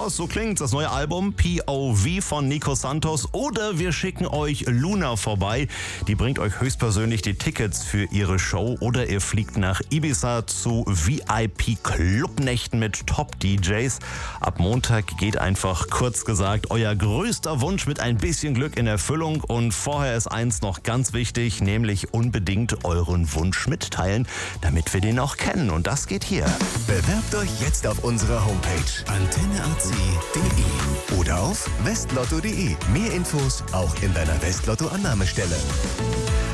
Lost, so klingt das neue Album POV von Nico Santos. Oder wir schicken euch Luna vorbei. Die bringt euch höchstpersönlich die Tickets für ihre Show. Oder ihr fliegt nach Ibiza zu VIP-Clubnächten mit Top-DJs. Ab Montag geht einfach, kurz gesagt, euer größter Wunsch mit ein bisschen Glück in Erfüllung. Und vorher ist eins noch ganz wichtig, nämlich unbedingt euren Wunsch mitteilen, damit wir den auch kennen. Und das geht hier. Bewerbt euch jetzt auf unserer Homepage antenneac.de oder auf westlotto.de. Mehr Infos auch in deiner Westlotto-Annahmestelle.